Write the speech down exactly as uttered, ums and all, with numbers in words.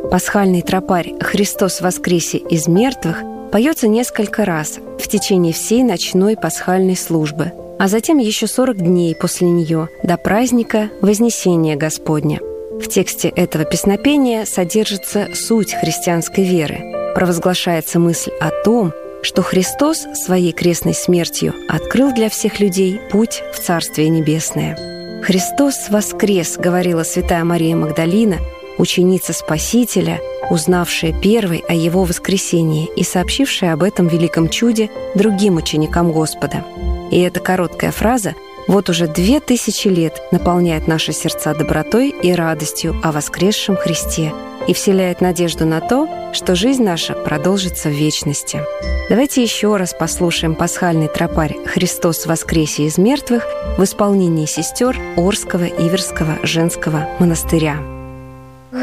Пасхальный тропарь «Христос воскресе из мертвых» поется несколько раз в течение всей ночной пасхальной службы, а затем еще сорок дней после нее, до праздника Вознесения Господня. В тексте этого песнопения содержится суть христианской веры. Провозглашается мысль о том, что Христос своей крестной смертью открыл для всех людей путь в Царствие Небесное. «Христос воскрес», — говорила святая Мария Магдалина, ученица Спасителя, узнавшая первой о Его воскресении и сообщившая об этом великом чуде другим ученикам Господа. И эта короткая фраза вот уже две тысячи лет наполняет наши сердца добротой и радостью о воскресшем Христе и вселяет надежду на то, что жизнь наша продолжится в вечности. Давайте еще раз послушаем пасхальный тропарь «Христос воскресе из мертвых» в исполнении сестер Орского Иверского женского монастыря.